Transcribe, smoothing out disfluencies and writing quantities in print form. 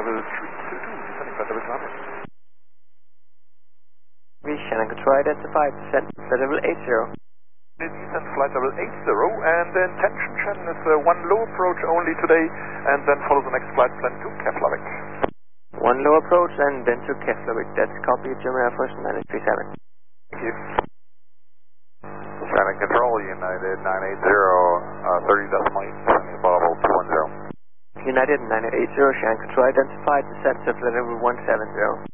level 322, descending flight level 200. Shannon Control identified, descent flight level 80. Descent flight level 80, and the intention, Shannon, is one low approach only today, and then follow the next flight plan to Keflavik. One low approach and then to Keflavik. That's copy, German Air Force 937. Thank you. Shannon Control, United 980, 30.8, descending Bravo 210. United 980, Shannon Control identified, descent to flight level 170.